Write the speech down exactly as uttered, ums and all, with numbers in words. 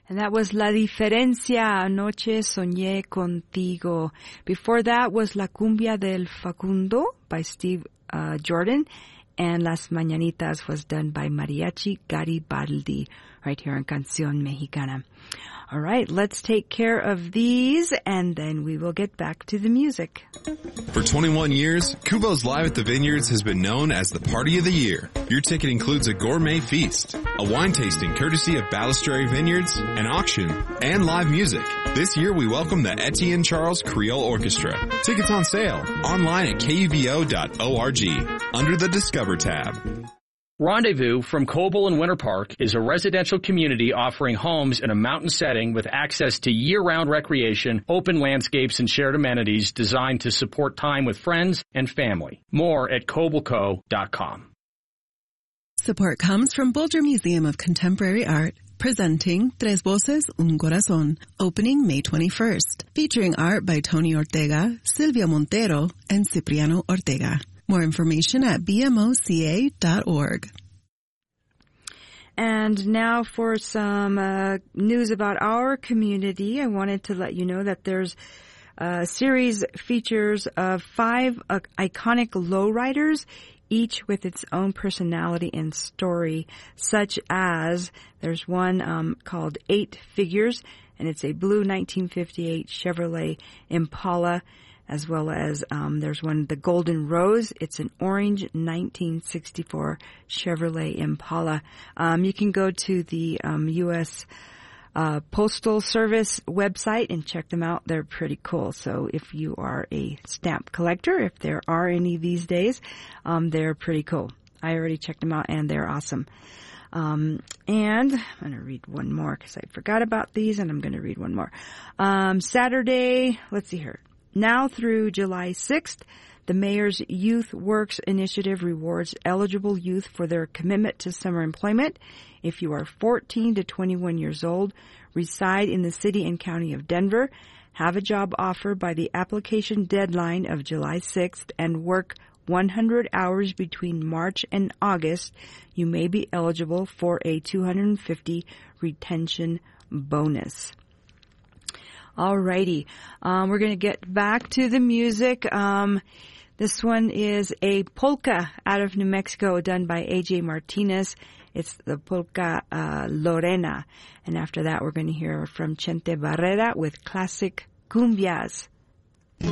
And that was La Diferencia, Anoche Soñé Contigo. Before that was La Cumbia del Facundo by Steve uh, Jordan. And Las Mañanitas was done by Mariachi Garibaldi right here on Canción Mexicana. All right, let's take care of these, and then we will get back to the music. For twenty-one years, Kubo's Live at the Vineyards has been known as the party of the year. Your ticket includes a gourmet feast, a wine tasting courtesy of Balistrary Vineyards, an auction, and live music. This year, we welcome the Etienne Charles Creole Orchestra. Tickets on sale online at K U B O dot org under the Discover tab. Rendezvous from Coble and Winter Park is a residential community offering homes in a mountain setting with access to year-round recreation, open landscapes, and shared amenities designed to support time with friends and family. More at coble co dot com. Support comes from Boulder Museum of Contemporary Art, presenting Tres Voces, Un Corazón, opening May twenty-first, featuring art by Tony Ortega, Silvia Montero, and Cipriano Ortega. More information at b m o c a dot org. And now for some uh, news about our community. I wanted to let you know that there's a series features of five uh, iconic lowriders, each with its own personality and story, such as there's one um, called Eight Figures, and it's a blue nineteen fifty-eight Chevrolet Impala. As well as um, there's one, the Golden Rose. It's an orange nineteen sixty-four Chevrolet Impala. Um, you can go to the um, U S uh, Postal Service website and check them out. They're pretty cool. So if you are a stamp collector, if there are any these days, um, they're pretty cool. I already checked them out, and they're awesome. Um, and I'm going to read one more because I forgot about these, and I'm going to read one more. Um, Saturday, let's see here. Now through July sixth, the Mayor's Youth Works Initiative rewards eligible youth for their commitment to summer employment. If you are fourteen to twenty-one years old, reside in the city and county of Denver, have a job offer by the application deadline of July sixth, and work one hundred hours between March and August, you may be eligible for a two hundred fifty retention bonus. Alrighty, um, we're going to get back to the music. Um, this one is a polka out of New Mexico done by A J Martinez. It's the polka uh, Lorena. And after that, we're going to hear from Chente Barrera with classic cumbias.